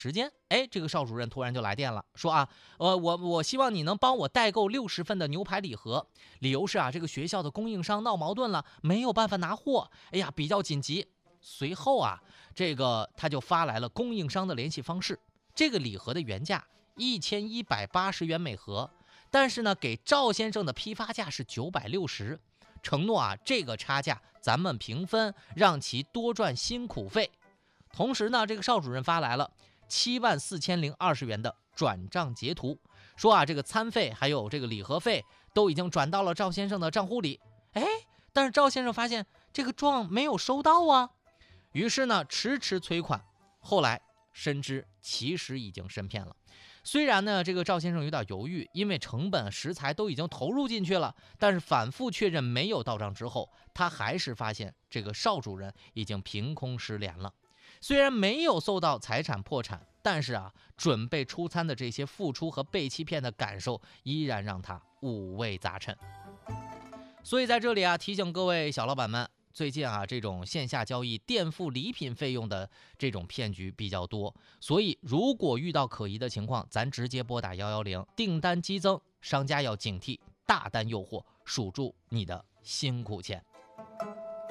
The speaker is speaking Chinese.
时间，哎，这个邵主任突然就来电了，说啊，我希望你能帮我代购60份的牛排礼盒，理由是啊，这个学校的供应商闹矛盾了，没有办法拿货，哎呀，比较紧急。随后啊，这个他就发来了供应商的联系方式。这个礼盒的原价1180元每盒，但是呢，给赵先生的批发价是960，承诺啊，这个差价咱们平分，让其多赚辛苦费。同时呢，这个邵主任发来了74020元的转账截图，说啊，这个餐费还有这个礼盒费都已经转到了赵先生的账户里。哎，但是赵先生发现这个状没有收到啊，于是呢迟迟催款。后来深知其实已经申骗了。虽然呢这个赵先生有点犹豫，因为成本食材都已经投入进去了，但是反复确认没有到账之后，他还是发现这个邵主任已经凭空失联了。虽然没有受到财产破产，但是啊，准备出餐的这些付出和被欺骗的感受依然让他五味杂陈。所以在这里啊，提醒各位小老板们，最近啊，这种线下交易垫付礼品费用的这种骗局比较多，所以如果遇到可疑的情况，咱直接拨打110，订单激增，商家要警惕大单诱惑，数住你的辛苦钱。